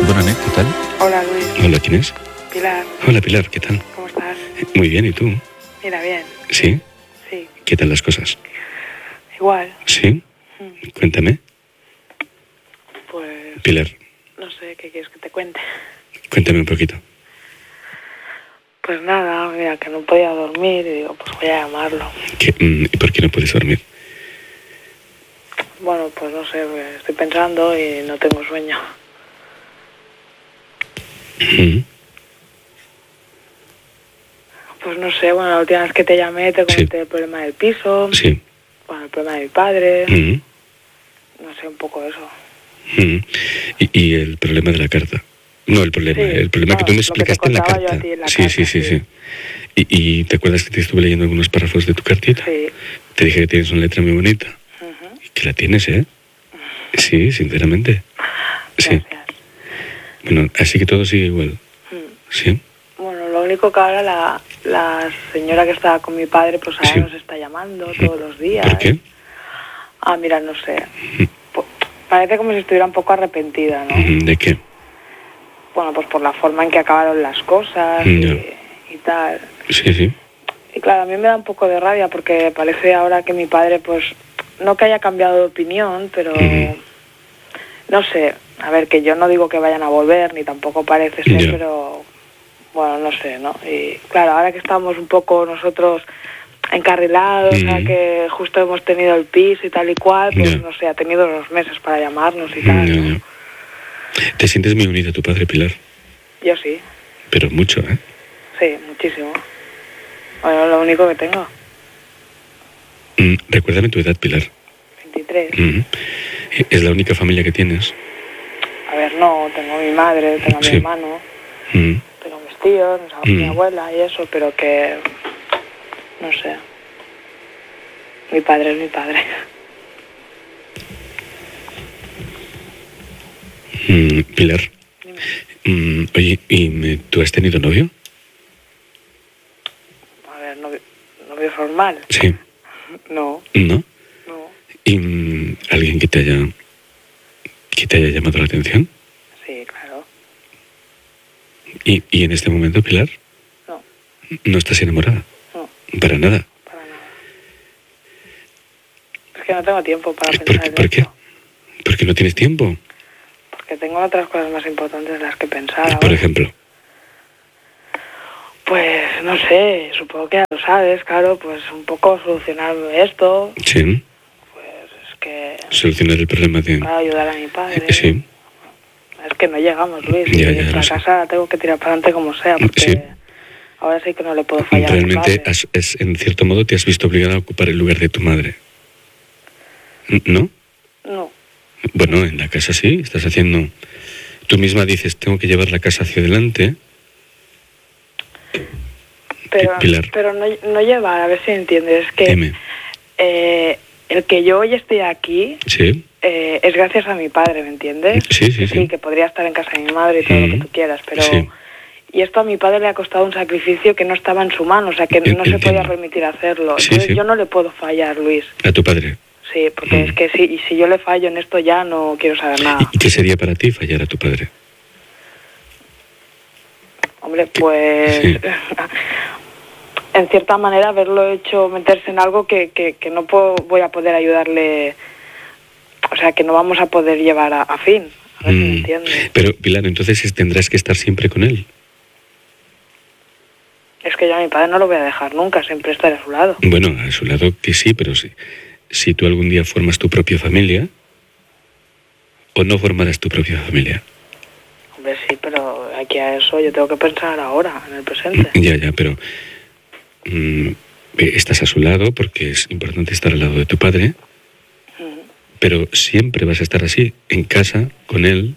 Bona nit, ¿qué tal? Hola, Luis. Hola, ¿quién es? Pilar. Hola, Pilar, ¿qué tal? ¿Cómo estás? Muy bien, ¿y tú? Mira, bien. ¿Sí? Sí. ¿Qué tal las cosas? Igual. ¿Sí? Cuéntame. Pues... Pilar, no sé, ¿qué quieres que te cuente? cuéntame un poquito. Pues nada, mira, que no podía dormir y digo, pues voy a llamarlo. ¿Y por qué no puedes dormir? Bueno, pues no sé, pues estoy pensando y no tengo sueño. Pues no sé, bueno, la última vez que te llamé te comenté el problema del piso. Sí. Bueno, el problema de mi padre. No sé, un poco eso. ¿Y el problema de la carta? No, el problema bueno, que tú me explicaste en la carta. A ti en la Sí. carta. ¿Y te acuerdas que te estuve leyendo algunos párrafos de tu cartita? Sí. Te dije que tienes una letra muy bonita. Y que la tienes, ¿eh? Sí, sinceramente. Sí. Gracias. Bueno, así que todo sigue igual. ¿Sí? Bueno, lo único que ahora la señora que estaba con mi padre, pues ahora nos está llamando todos los días. ¿Por qué? Ah, mira, no sé. Parece como si estuviera un poco arrepentida, ¿no? ¿De qué? Bueno, pues por la forma en que acabaron las cosas y tal. Sí. Y claro, a mí me da un poco de rabia porque parece ahora que mi padre, pues, no que haya cambiado de opinión, pero no sé. A ver, que yo no digo que vayan a volver, ni tampoco parece ser, pero bueno, no sé, ¿no? Y claro, ahora que estamos un poco nosotros encarrilados, o sea, que justo hemos tenido el piso y tal y cual, pues no sé, ha tenido unos meses para llamarnos y tal, ¿no? ¿Te sientes muy unida a tu padre, Pilar? Yo sí. Pero mucho, ¿eh? Sí, muchísimo. Bueno, lo único que tengo. Recuérdame tu edad, Pilar. 23. ¿Es la única familia que tienes? A ver, no, tengo a mi madre, tengo a mi hermano, tengo a mis tíos, mi abuela y eso, pero que... no sé. Mi padre es mi padre. Pilar. Oye, ¿y tú has tenido novio? A ver, novio formal. Sí. No. ¿No? No. ¿Y alguien que te haya llamado la atención? Sí, claro. ¿Y en este momento, Pilar? No. ¿No estás enamorada? No. ¿Para nada? Para nada. Es que no tengo tiempo para pensar en ¿Por qué? ¿Por qué no tienes tiempo? Porque tengo otras cosas más importantes de las que pensar. Por ejemplo. Pues no sé, supongo que ya lo sabes, claro, pues un poco solucionar esto. Sí. Pues es que... solucionar el problema de... Claro, ayudar a mi padre. Sí. Es que no llegamos, Luis. Ya, y la casa tengo que tirar para adelante como sea, porque ahora sí que no le puedo fallar realmente a mi padre. En cierto modo te has visto obligada a ocupar el lugar de tu madre. ¿No? No. Bueno, en la casa sí, estás haciendo... Tú misma dices, tengo que llevar la casa hacia adelante. Pero no llevar, a ver si entiendes, es que Dime. El que yo hoy esté aquí es gracias a mi padre, ¿me entiendes? Sí, que podría estar en casa de mi madre y todo lo que tú quieras, pero... Y esto a mi padre le ha costado un sacrificio que no estaba en su mano, o sea, que no se podía permitir hacerlo. Entonces yo no le puedo fallar, Luis. ¿A tu padre? Sí, porque es que si yo le fallo en esto ya no quiero saber nada. ¿Y qué sería para ti fallar a tu padre? Hombre, pues... en cierta manera haberlo hecho meterse en algo que no voy a poder ayudarle, o sea, que no vamos a poder llevar a fin. A ver si me entiendes. Pero, Pilar, entonces tendrás que estar siempre con él. Es que yo a mi padre no lo voy a dejar nunca, siempre estaré a su lado. Bueno, a su lado que sí, pero si tú algún día formas tu propia familia, ¿o no formarás tu propia familia? Hombre, sí, pero aquí a eso yo tengo que pensar ahora, en el presente. Ya, pero estás a su lado porque es importante estar al lado de tu padre, pero siempre vas a estar así, en casa, con él.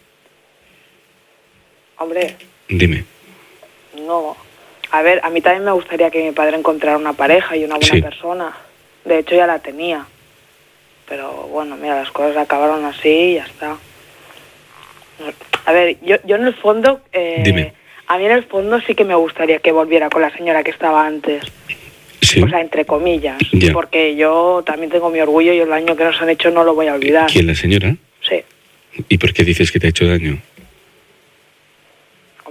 Hombre. Dime. No. A ver, a mí también me gustaría que mi padre encontrara una pareja y una buena persona. De hecho, ya la tenía. Pero bueno, mira, las cosas acabaron así y ya está. A ver, yo en el fondo... Dime. A mí en el fondo sí que me gustaría que volviera con la señora que estaba antes. Sí. O sea, entre comillas. Ya. Porque yo también tengo mi orgullo y el daño que nos han hecho no lo voy a olvidar. ¿Quién, la señora? Sí. ¿Y por qué dices que te ha hecho daño?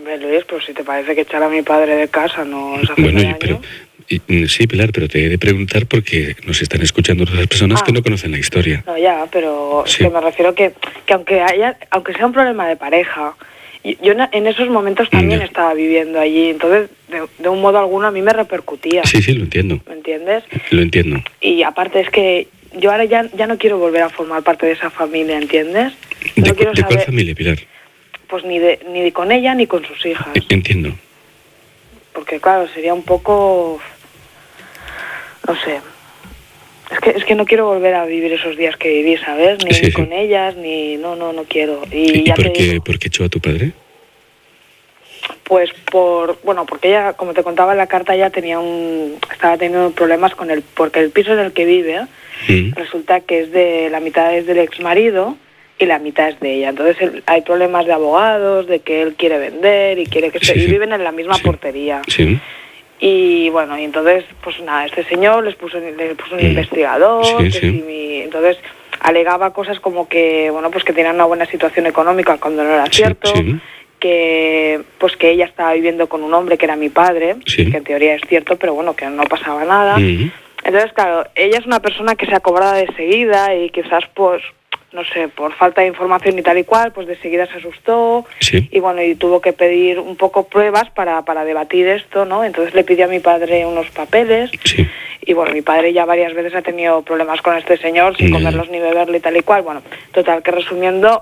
Hombre, Luis, pues si te parece que echar a mi padre de casa no es hacerme Bueno, daño. pero sí, Pilar, pero te he de preguntar porque nos están escuchando otras personas que no conocen la historia. No, ya, pero Sí. es que me refiero que aunque sea un problema de pareja, yo en esos momentos también Ya. estaba viviendo allí, entonces de un modo alguno a mí me repercutía. Sí, lo entiendo. ¿Me entiendes? Lo entiendo. Y aparte es que yo ahora ya no quiero volver a formar parte de esa familia, ¿entiendes? No quiero ¿De cuál saber, familia, Pilar? pues ni con ella ni con sus hijas. Entiendo. Porque claro, sería un poco, no sé, es que no quiero volver a vivir esos días que viví, ¿sabes? Ni con ellas, no quiero. Y ya por qué echó a tu padre? Pues porque ella, como te contaba en la carta, ya estaba teniendo problemas porque el piso en el que vive, resulta que la mitad es del exmarido y la mitad es de ella. Entonces hay problemas de abogados, de que él quiere vender y quiere que y viven en la misma portería. Sí. Y bueno, y entonces, pues nada, este señor le puso un investigador, entonces alegaba cosas como que, bueno, pues que tenían una buena situación económica cuando no era cierto, que ella estaba viviendo con un hombre que era mi padre, que en teoría es cierto, pero bueno, que no pasaba nada. Entonces, claro, ella es una persona que se ha cobrado de seguida y quizás, pues, no sé, por falta de información y tal y cual, pues de seguida se asustó y bueno, y tuvo que pedir un poco pruebas para debatir esto, ¿no? Entonces le pidió a mi padre unos papeles y bueno, mi padre ya varias veces ha tenido problemas con este señor, sin comerlos ni beberle y tal y cual. Bueno, total, que resumiendo,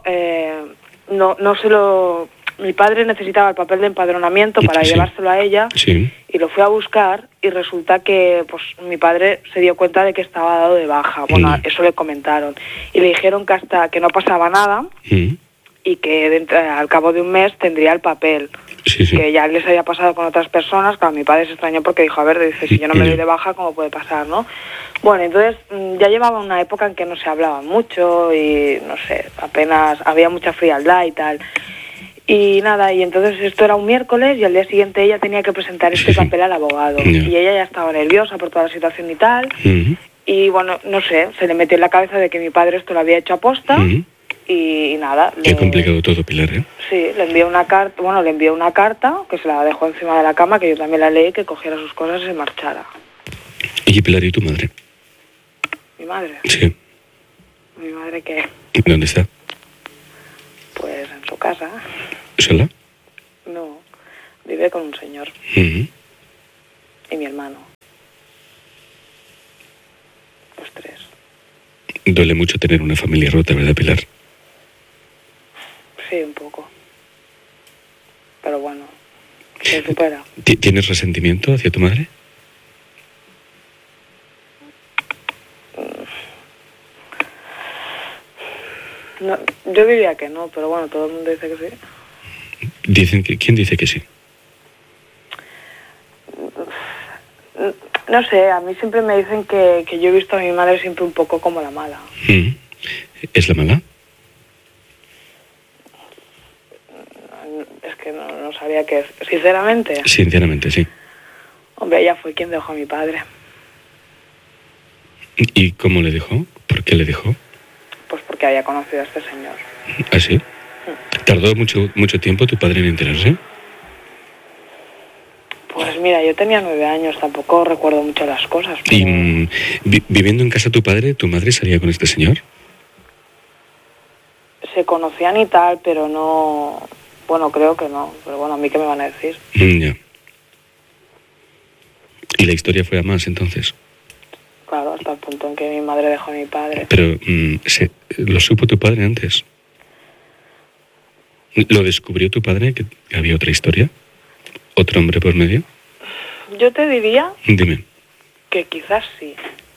mi padre necesitaba el papel de empadronamiento para llevárselo a ella y lo fue a buscar y resulta que pues mi padre se dio cuenta de que estaba dado de baja. Bueno, eso le comentaron y le dijeron que hasta que no pasaba nada y que al cabo de un mes tendría el papel. Que ya les había pasado con otras personas. Claro, mi padre se extrañó porque dijo, a ver, dice, si yo no me doy de baja, ¿cómo puede pasar, no? Bueno, entonces ya llevaba una época en que no se hablaba mucho y no sé, apenas había mucha frialdad y tal. Y nada, y entonces esto era un miércoles y al día siguiente ella tenía que presentar este papel al abogado. Y ella ya estaba nerviosa por toda la situación y tal. Y bueno, no sé, se le metió en la cabeza de que mi padre esto lo había hecho aposta. Y nada. Qué complicado todo, Pilar, ¿eh? Sí, le envió una carta que se la dejó encima de la cama, que yo también la leí, que cogiera sus cosas y se marchara. ¿Y Pilar, y tu madre? ¿Mi madre? Sí. ¿Mi madre qué? ¿Dónde está? Pues en su casa. ¿Sola? No, vive con un señor. Uh-huh. Y mi hermano. Los tres. Duele mucho tener una familia rota, ¿verdad, Pilar? Sí, un poco. Pero bueno, se supera. ¿Tienes resentimiento hacia tu madre? No, yo diría que no, pero bueno, todo el mundo dice que sí. ¿Quién dice que sí? No sé, a mí siempre me dicen que yo he visto a mi madre siempre un poco como la mala. ¿Es la mala? Es que no sabía qué es. Sinceramente. Sinceramente, sí. Hombre, ella fue quien dejó a mi padre. ¿Y cómo le dejó? ¿Por qué le dejó? Pues porque había conocido a este señor. ¿Ah, sí? ¿Tardó mucho tiempo tu padre en enterarse? Pues mira, yo tenía 9 años, tampoco recuerdo mucho las cosas. Pero... ¿Y viviendo en casa de tu padre, tu madre salía con este señor? Se conocían y tal, pero no... Bueno, creo que no, pero bueno, ¿a mí qué me van a decir? Ya. ¿Y la historia fue a más, entonces? Claro, hasta el punto en que mi madre dejó a mi padre. Pero, ¿lo supo tu padre antes? ¿Lo descubrió tu padre que había otra historia? ¿Otro hombre por medio? Yo te diría... Dime. Que quizás sí.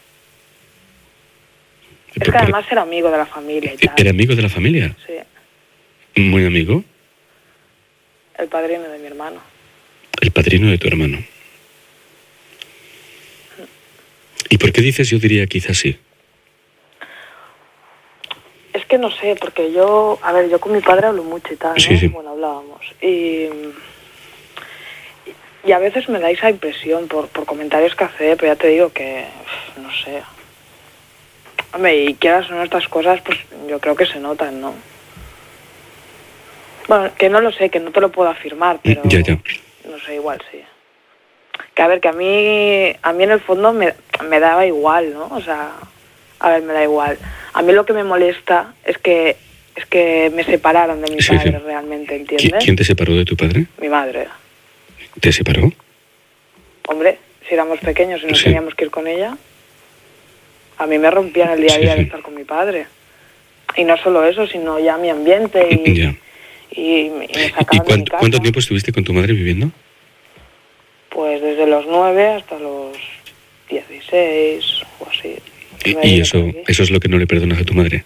Es que además era amigo de la familia y tal. ¿Era amigo de la familia? Sí. ¿Muy amigo? El padrino de mi hermano. El padrino de tu hermano. ¿Y por qué dices yo diría quizás sí? Es que no sé, porque yo con mi padre hablo mucho y tal, ¿no? Sí. Bueno, hablábamos. Y a veces me da esa impresión por comentarios que hace, pero ya te digo que, no sé. Hombre, y quieras o no estas cosas, pues yo creo que se notan, ¿no? Bueno, que no lo sé, que no te lo puedo afirmar, pero... Ya. No sé, igual sí. Que a ver, que a mí en el fondo me daba igual, ¿no? O sea, a ver, me da igual. A mí lo que me molesta es que me separaron de mi padre realmente, ¿entiendes? ¿Quién te separó de tu padre? Mi madre. ¿Te separó? Hombre, si éramos pequeños y nos teníamos que ir con ella, a mí me rompían el día a día de estar con mi padre. Y no solo eso, sino ya mi ambiente y me sacaban de mi casa. ¿Cuánto tiempo estuviste con tu madre viviendo? Pues desde los 9 hasta los 16 o así. ¿Y eso es lo que no le perdonas a tu madre?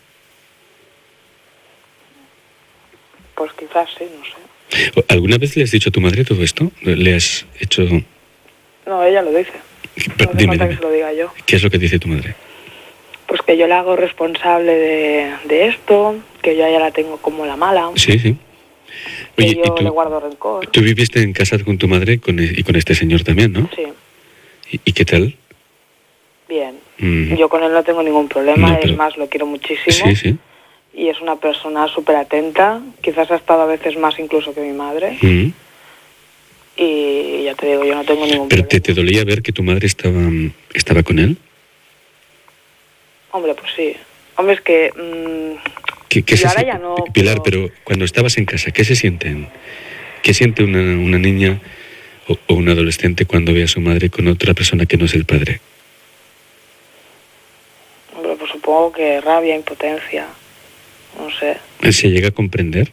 Pues quizás sí, no sé. ¿Alguna vez le has dicho a tu madre todo esto? ¿Le has hecho...? No, ella lo dice. No hace falta que se lo diga yo. ¿Qué es lo que dice tu madre? Pues que yo la hago responsable de esto, que yo ya la tengo como la mala. Sí. Oye, que yo le guardo rencor. Tú viviste en casa con tu madre y con este señor también, ¿no? Sí. ¿Y qué tal? Bien. Yo con él no tengo ningún problema, es más, lo quiero muchísimo. Sí. Y es una persona súper atenta, quizás ha estado a veces más incluso que mi madre. Y ya te digo, yo no tengo ningún problema. ¿Pero te dolía ver que tu madre estaba con él? Hombre, pues sí. Hombre, es que... ahora ya no... Pilar, pero cuando estabas en casa, ¿qué se sienten? ¿Qué siente una niña o un adolescente cuando ve a su madre con otra persona que no es el padre? Hombre, pues supongo que rabia, impotencia, no sé. ¿Se llega a comprender?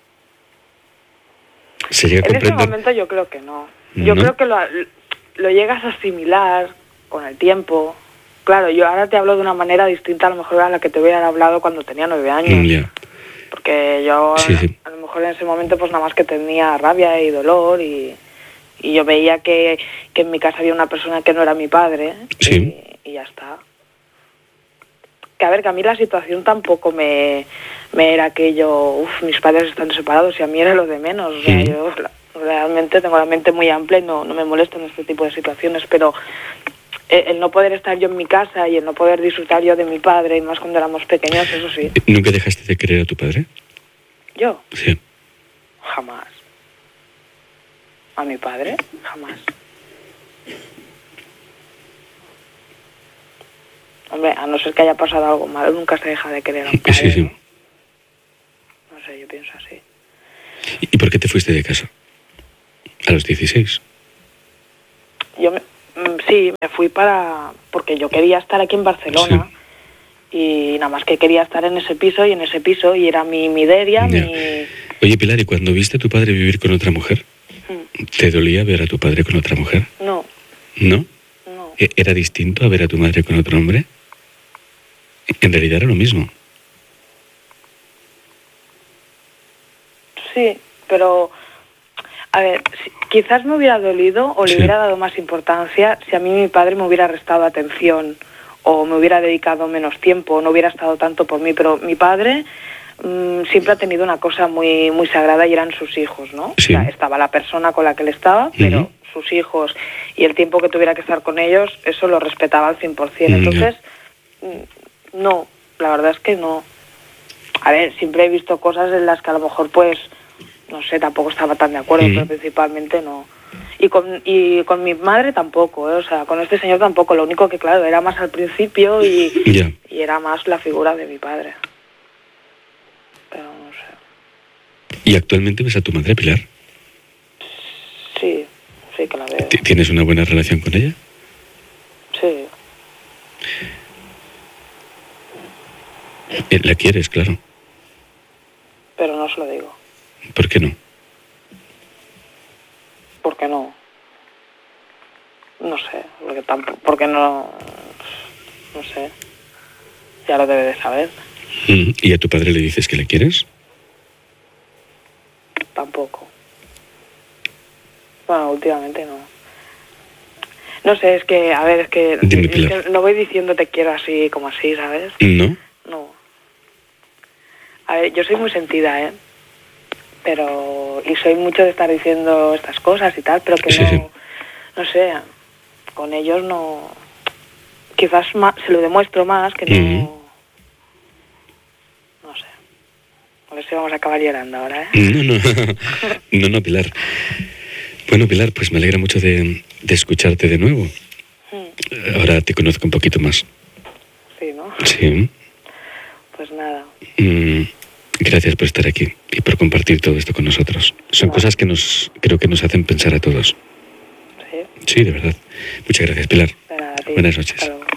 En ese momento yo creo que no. Yo creo que lo llegas a asimilar con el tiempo. Claro, yo ahora te hablo de una manera distinta a lo mejor a la que te hubiera hablado cuando tenía 9 años. Porque yo a lo mejor en ese momento pues nada más que tenía rabia y dolor y yo veía que en mi casa había una persona que no era mi padre y ya está. Que a ver, que a mí la situación tampoco me era aquello, mis padres están separados y a mí era lo de menos. O sea, yo realmente tengo la mente muy amplia y no me molestan este tipo de situaciones, pero el no poder estar yo en mi casa y el no poder disfrutar yo de mi padre, y más cuando éramos pequeños, eso sí. ¿Nunca dejaste de querer a tu padre? ¿Yo? Sí. Jamás. ¿A mi padre? Jamás. Hombre, a no ser que haya pasado algo malo, nunca se deja de querer a un padre, Sí. ¿no? No sé, yo pienso así. ¿Y por qué te fuiste de casa? A los 16. Sí, me fui porque yo quería estar aquí en Barcelona y nada más que quería estar en ese piso y era mi deria, Oye, Pilar, ¿y cuando viste a tu padre vivir con otra mujer? ¿Te dolía ver a tu padre con otra mujer? No. ¿No? No. ¿Era distinto a ver a tu madre con otro hombre? En realidad era lo mismo. Sí, pero... A ver, quizás me hubiera dolido o le hubiera dado más importancia si a mí mi padre me hubiera restado atención o me hubiera dedicado menos tiempo o no hubiera estado tanto por mí, pero mi padre siempre ha tenido una cosa muy, muy sagrada y eran sus hijos, ¿no? Sí. O sea, estaba la persona con la que él estaba, pero sus hijos y el tiempo que tuviera que estar con ellos, eso lo respetaba al 100%. Entonces, no, la verdad es que no. A ver, siempre he visto cosas en las que a lo mejor pues... No sé, tampoco estaba tan de acuerdo, pero principalmente no. Y con mi madre tampoco, o sea, con este señor tampoco. Lo único que, claro, era más al principio y era más la figura de mi padre. Pero no sé. ¿Y actualmente ves a tu madre, Pilar? Sí que la veo. ¿Tienes una buena relación con ella? Sí. ¿La quieres, claro? Pero no se lo digo. ¿Por qué no? ¿Por qué no? No sé, porque no sé. Ya lo debe de saber. ¿Y a tu padre le dices que le quieres? Tampoco. Bueno, últimamente no. No sé, es que, a ver, Dime, es que no voy diciendo te quiero así como así, ¿sabes? ¿No? No. A ver, yo soy muy sentida, y soy mucho de estar diciendo estas cosas y tal, pero que no sé, con ellos no, quizás se lo demuestro más que no sé, ver si vamos a acabar llorando ahora, ¿eh? No, Pilar. Bueno, Pilar, pues me alegra mucho de escucharte de nuevo. Ahora te conozco un poquito más. Sí, ¿no? Sí. Pues nada. Gracias por estar aquí y por compartir todo esto con nosotros. Son cosas que creo que nos hacen pensar a todos. Sí. Sí, de verdad. Muchas gracias, Pilar. De nada, tío. Buenas noches. Hasta luego.